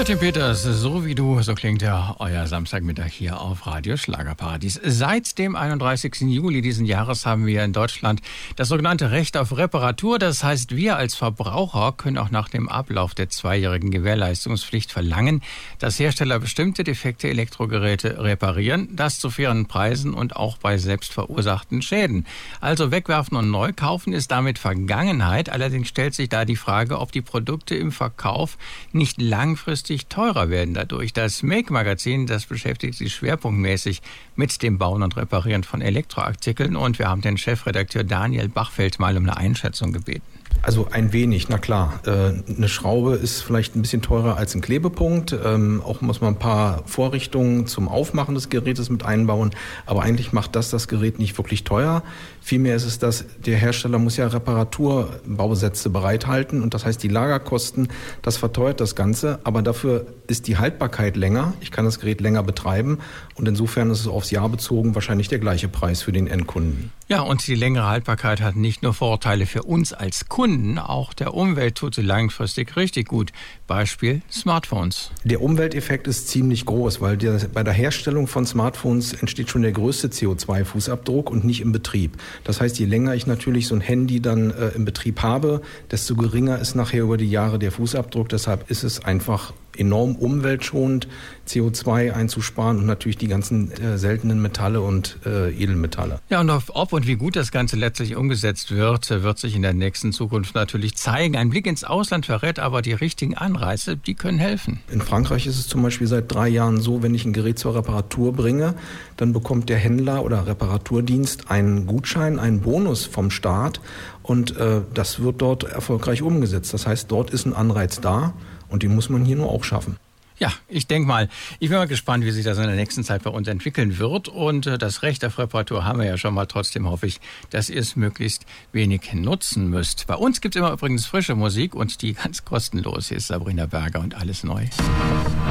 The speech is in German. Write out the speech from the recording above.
Unter Tim Peters, so wie du, so klingt ja euer Samstagmittag hier auf Radio Schlagerparadies. Seit dem 31. Juli diesen Jahres haben wir in Deutschland das sogenannte Recht auf Reparatur. Das heißt, wir als Verbraucher können auch nach dem Ablauf der 2-jährigen Gewährleistungspflicht verlangen, dass Hersteller bestimmte defekte Elektrogeräte reparieren, das zu fairen Preisen und auch bei selbst verursachten Schäden. Also wegwerfen und neu kaufen ist damit Vergangenheit. Allerdings stellt sich da die Frage, ob die Produkte im Verkauf nicht langfristig teurer werden dadurch. Das Make-Magazin, das beschäftigt sich schwerpunktmäßig mit dem Bauen und Reparieren von Elektroartikeln und wir haben den Chefredakteur Daniel Bachfeld mal um eine Einschätzung gebeten. Also ein wenig, na klar. Eine Schraube ist vielleicht ein bisschen teurer als ein Klebepunkt. Auch muss man ein paar Vorrichtungen zum Aufmachen des Gerätes mit einbauen. Aber eigentlich macht das Gerät nicht wirklich teuer. Vielmehr ist es das, der Hersteller muss ja Reparaturbausätze bereithalten. Und das heißt, die Lagerkosten, das verteuert das Ganze. Aber dafür ist die Haltbarkeit länger. Ich kann das Gerät länger betreiben. Und insofern ist es aufs Jahr bezogen wahrscheinlich der gleiche Preis für den Endkunden. Ja, und die längere Haltbarkeit hat nicht nur Vorteile für uns als Kunden, auch der Umwelt tut sie langfristig richtig gut. Beispiel Smartphones. Der Umwelteffekt ist ziemlich groß, weil bei der Herstellung von Smartphones entsteht schon der größte CO2-Fußabdruck und nicht im Betrieb. Das heißt, je länger ich natürlich so ein Handy dann im Betrieb habe, desto geringer ist nachher über die Jahre der Fußabdruck. Deshalb ist es einfach enorm umweltschonend, CO2 einzusparen und natürlich die ganzen seltenen Metalle und Edelmetalle. Ja, und ob und wie gut das Ganze letztlich umgesetzt wird, wird sich in der nächsten Zukunft natürlich zeigen. Ein Blick ins Ausland verrät aber, die richtigen Anreize, die können helfen. In Frankreich ist es zum Beispiel seit 3 Jahren so, wenn ich ein Gerät zur Reparatur bringe, dann bekommt der Händler oder Reparaturdienst einen Gutschein, einen Bonus vom Staat und das wird dort erfolgreich umgesetzt. Das heißt, dort ist ein Anreiz da. Und den muss man hier nur auch schaffen. Ja, ich denke mal, ich bin mal gespannt, wie sich das in der nächsten Zeit bei uns entwickeln wird. Und das Recht auf Reparatur haben wir ja schon mal. Trotzdem hoffe ich, dass ihr es möglichst wenig nutzen müsst. Bei uns gibt es immer übrigens frische Musik und die ganz kostenlos. Hier ist Sabrina Berger und Alles neu.